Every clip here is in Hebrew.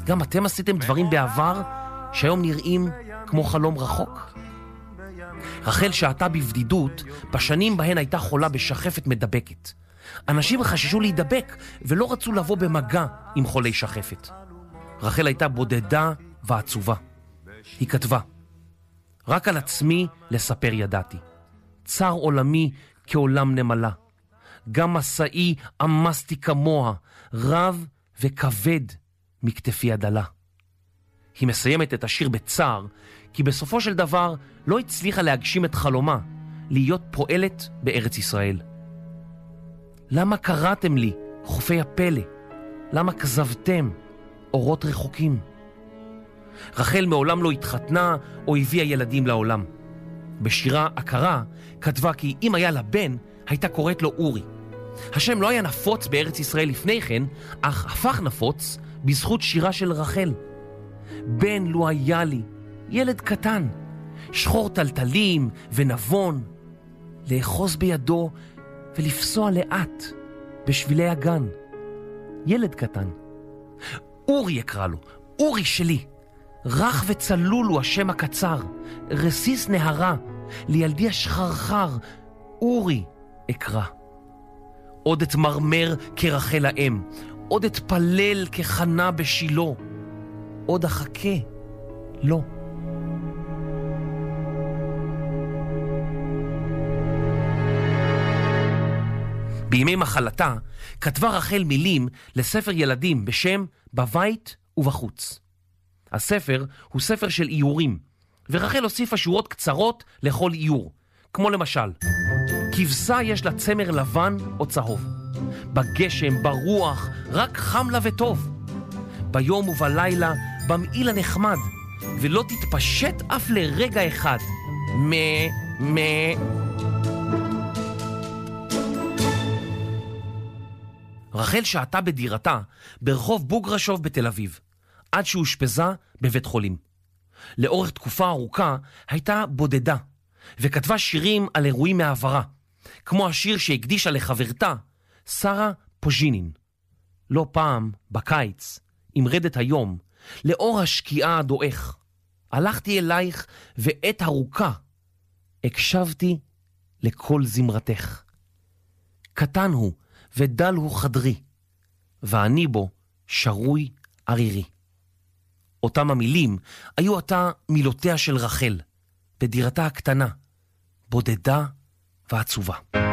גם אתם עשיתם דברים בעבר שהיום נראים כמו חלום רחוק? רחל שעתה בבדידות בשנים בהן הייתה חולה בשחפת מדבקת. אנשים חששו להידבק ולא רצו לבוא במגע עם חולי שחפת. רחל הייתה בודדה ועצובה. היא כתבה, רק על עצמי לספר ידעתי. צר עולמי כעולם נמלה. גם מסעי עמסתי כמוה, רב וכבד מכתפי הדלה. היא מסיימת את השיר בצער, כי בסופו של דבר לא הצליחה להגשים את חלומה, להיות פועלת בארץ ישראל. למה קראתם לי חופי הפלא? למה כזבתם אורות רחוקים? רחל מעולם לא התחתנה או הביאה ילדים לעולם. בשירה הכרה כתבה כי אם היה לה בן, הייתה קוראת לו אורי. השם לא היה נפוץ בארץ ישראל לפני כן, אך הפך נפוץ בזכות שירה של רחל. בן לו היה לי, ילד קטן, שחור טלטלים ונבון, לאחוז בידו ולפסוע לאט בשבילי הגן. ילד קטן. אורי יקרא לו, אורי שלי. רך וצלול הוא השם הקצר, רסיס נהרה, לילדי השחרחר, אורי אקרא. עוד אתמרמר כרחל האם, עוד אתפלל כחנה בשילו, עוד אחכה, לא. בימי מחלתה כתבה רחל מילים לספר ילדים בשם בבית ובחוץ. הספר הוא ספר של איורים, ורחל הוסיפה שורות קצרות לכל איור, כמו למשל, כבשה יש לה צמר לבן או צהוב, בגשם, ברוח, רק חם לה וטוב, ביום ובלילה במעיל הנחמד, ולא תתפשט אף לרגע אחד. רחל שעתה בדירתה ברחוב בוגרשוב בתל אביב, עד שהושפזה בבית חולים. לאורך תקופה ארוכה הייתה בודדה, וכתבה שירים על אירועים מעברה, כמו השיר שהקדישה לחברתה, שרה פוז'ינין. לא פעם, בקיץ, עם רדת היום, לאור השקיעה הדועך, הלכתי אלייך ועת ארוכה, הקשבתי לכל זמרתך. קטן הוא ודל הוא חדרי, ואני בו שרוי ערירי. אותם המילים היו אותה מילותיה של רחל, בדירתה הקטנה, בודדה ועצובה.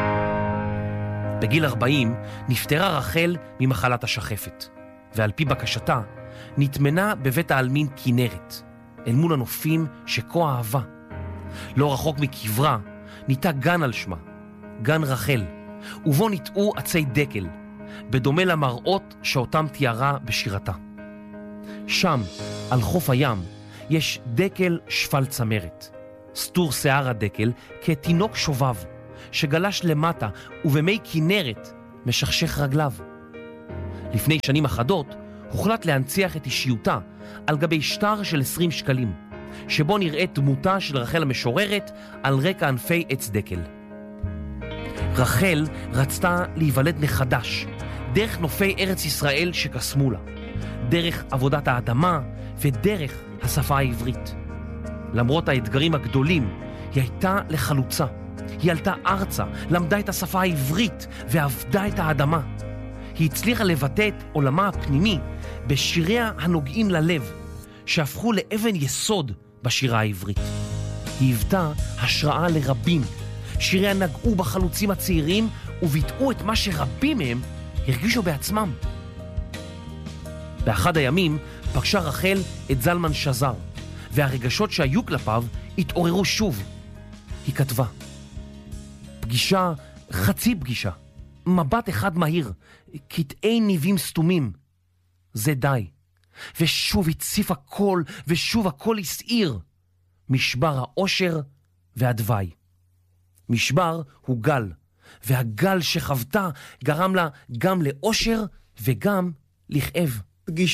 בגיל 40 נפטרה רחל ממחלת השחפת, ועל פי בקשתה נתמנה בבית העלמין כנרת, אל מול הנופים שכה אהבה. לא רחוק מקברה ניטה גן על שמה, גן רחל, ובו ניטעו עצי דקל, בדומה למראות שאותם תיארה בשירתה. שם, על חוף הים, יש דקל שפל צמרת, סתור שיער הדקל כתינוק שובב, שגלש למטה ובמי כנרת משכשך רגליו. לפני שנים אחדות הוחלט להנציח את אישיותה על גבי שטר של 20 שקלים, שבו נראית דמותה של רחל המשוררת על רקע ענפי עץ דקל. רחל רצתה להיוולד מחדש, דרך נופי ארץ ישראל שקסמו לה, דרך עבודת האדמה ודרך השפה העברית. למרות האתגרים הגדולים, היא הייתה לחלוצה. היא עלתה ארצה, למדה את השפה העברית ועבדה את האדמה. היא הצליחה לבטא את עולמה הפנימי בשיריה הנוגעים ללב, שהפכו לאבן יסוד בשירה העברית. היא היוותה השראה לרבים. שיריה נגעו בחלוצים הצעירים וביטאו את מה שרבים מהם הרגישו בעצמם. באחד הימים פגשה רחל את זלמן שזר, והרגשות שהיו כלפיו התעוררו שוב. היא כתבה, פגישה, חצי פגישה, מבט אחד מהיר, קטעי ניבים סתומים, זה די. ושוב הציף הכל, ושוב הכל הסעיר. משבר האושר והדווי. משבר הוא גל, והגל שחוותה גרם לה גם לאושר וגם לכאב.